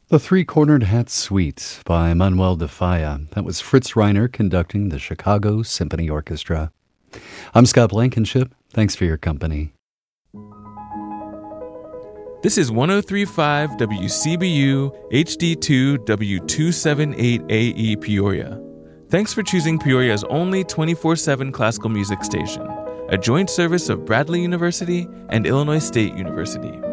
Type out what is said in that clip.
The Three-Cornered Hat Suite by Manuel de Falla. That was Fritz Reiner conducting the Chicago Symphony Orchestra. I'm Scott Blankenship. Thanks for your company. This is 103.5 WCBU HD2 W278AE Peoria. Thanks for choosing Peoria's only 24/7 classical music station, a joint service of Bradley University and Illinois State University.